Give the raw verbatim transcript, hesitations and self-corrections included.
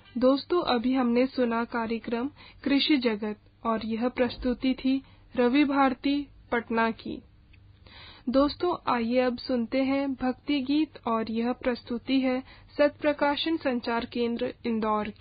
दोस्तों, अभी हमने सुना कार्यक्रम कृषि जगत और यह प्रस्तुति थी रवि भारती पटना की। दोस्तों, आइए अब सुनते हैं भक्ति गीत और यह प्रस्तुति है सत्प्रकाशन संचार केंद्र इंदौर की।